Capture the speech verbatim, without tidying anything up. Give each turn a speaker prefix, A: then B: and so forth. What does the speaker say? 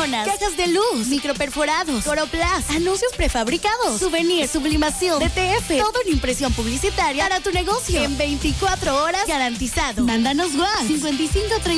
A: lonas, cajas de luz, microperforados, coroplast, anuncios prefabricados, souvenirs, sublimación, D T F, todo en impresión publicitaria para tu negocio en veinticuatro horas garantizado. Mándanos WhatsApp cincuenta y cinco treinta